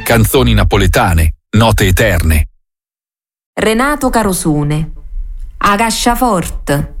canzoni napoletane, note eterne. Renato Carosone, A Casciafort.